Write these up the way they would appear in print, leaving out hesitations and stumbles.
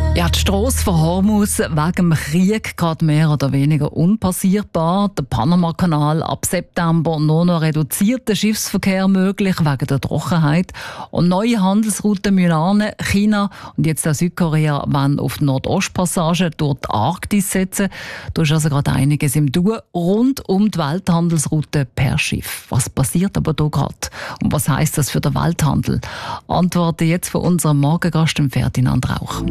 Ja, die Strasse von Hormuz wegen dem Krieg gerade mehr oder weniger unpassierbar. Der Panama-Kanal ab September nur noch reduzierter Schiffsverkehr möglich wegen der Trockenheit. Und neue Handelsrouten müssen China und jetzt auch Südkorea wollen auf die Nordostpassage durch die Arktis setzen. Da ist also gerade einiges im Tun rund um die Welthandelsroute per Schiff. Was passiert aber da gerade? Und was heisst das für den Welthandel? Antworten jetzt von unserem Morgengast, Ferdinand Rauch.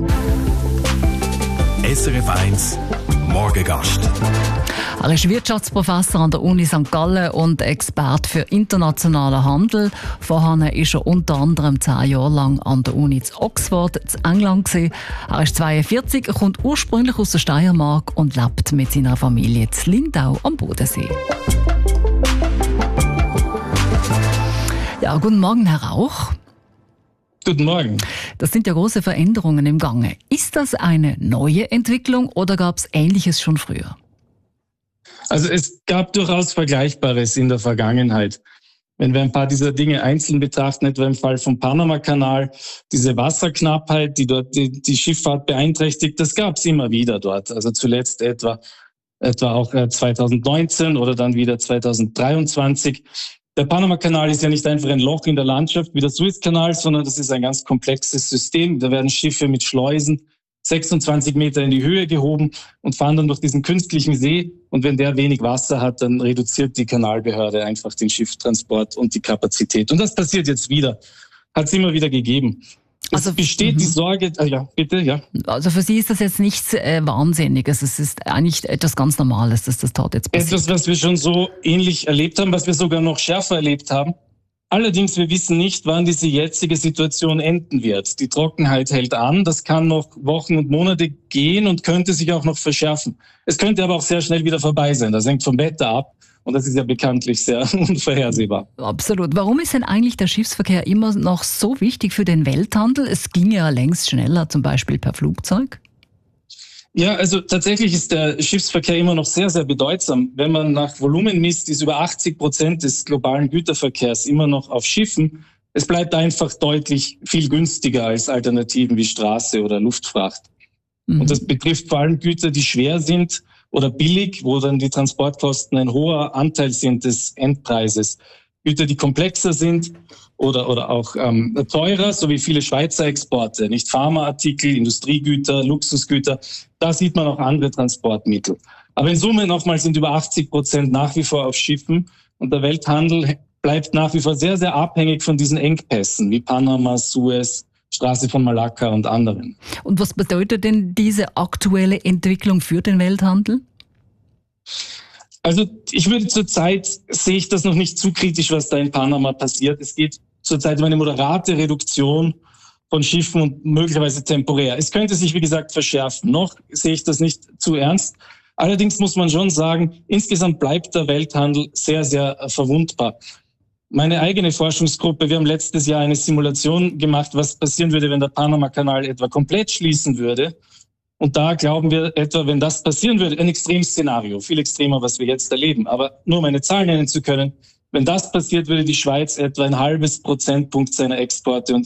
SRF 1 Morgengast. Er ist Wirtschaftsprofessor an der Uni St. Gallen und Experte für internationalen Handel. Vorher war er unter anderem 10 Jahre lang an der Uni in Oxford, in England gewesen. Er ist 42, kommt ursprünglich aus der Steiermark und lebt mit seiner Familie in Lindau am Bodensee. Ja, guten Morgen, Herr Rauch. Guten Morgen. Das sind ja große Veränderungen im Gange. Ist das eine neue Entwicklung oder gab es Ähnliches schon früher? Also es gab durchaus Vergleichbares in der Vergangenheit. Wenn wir ein paar dieser Dinge einzeln betrachten, etwa im Fall vom Panama-Kanal, diese Wasserknappheit, die dort die Schifffahrt beeinträchtigt, das gab es immer wieder dort. Also zuletzt etwa auch 2019 oder dann wieder 2023. Der Panama-Kanal ist ja nicht einfach ein Loch in der Landschaft wie der Suezkanal, sondern das ist ein ganz komplexes System. Da werden Schiffe mit Schleusen 26 Meter in die Höhe gehoben und fahren dann durch diesen künstlichen See. Und wenn der wenig Wasser hat, dann reduziert die Kanalbehörde einfach den Schifftransport und die Kapazität. Und das passiert jetzt wieder. Hat es immer wieder gegeben. Es besteht die Sorge, ja. Also für Sie ist das jetzt nichts Wahnsinniges, es ist eigentlich etwas ganz Normales, dass das dort jetzt passiert. Etwas, was wir schon so ähnlich erlebt haben, was wir sogar noch schärfer erlebt haben. Allerdings, wir wissen nicht, wann diese jetzige Situation enden wird. Die Trockenheit hält an, das kann noch Wochen und Monate gehen und könnte sich auch noch verschärfen. Es könnte aber auch sehr schnell wieder vorbei sein, das hängt vom Wetter ab. Und das ist ja bekanntlich sehr unvorhersehbar. Absolut. Warum ist denn eigentlich der Schiffsverkehr immer noch so wichtig für den Welthandel? Es ging ja längst schneller, zum Beispiel per Flugzeug. Ja, also tatsächlich ist der Schiffsverkehr immer noch sehr, sehr bedeutsam. Wenn man nach Volumen misst, ist über 80% des globalen Güterverkehrs immer noch auf Schiffen. Es bleibt einfach deutlich viel günstiger als Alternativen wie Straße oder Luftfracht. Und das betrifft vor allem Güter, die schwer sind oder billig, wo dann die Transportkosten ein hoher Anteil sind des Endpreises. Güter, die komplexer sind oder auch teurer, so wie viele Schweizer Exporte, nicht Pharmaartikel, Industriegüter, Luxusgüter, da sieht man auch andere Transportmittel. Aber in Summe nochmal sind über 80% nach wie vor auf Schiffen und der Welthandel bleibt nach wie vor sehr, sehr abhängig von diesen Engpässen wie Panama, Suez, Straße von Malakka und anderen. Und was bedeutet denn diese aktuelle Entwicklung für den Welthandel? Also ich würde zurzeit, sehe ich das noch nicht zu kritisch, was da in Panama passiert. Es geht zurzeit um eine moderate Reduktion von Schiffen und möglicherweise temporär. Es könnte sich, wie gesagt, verschärfen. Noch sehe ich das nicht zu ernst. Allerdings muss man schon sagen, insgesamt bleibt der Welthandel sehr, sehr verwundbar. Meine eigene Forschungsgruppe, wir haben letztes Jahr eine Simulation gemacht, was passieren würde, wenn der Panama-Kanal etwa komplett schließen würde. Und da glauben wir etwa, wenn das passieren würde, ein Extremszenario, viel extremer, was wir jetzt erleben. Aber nur um eine Zahl nennen zu können, wenn das passiert, würde die Schweiz etwa ein halbes Prozentpunkt seiner Exporte und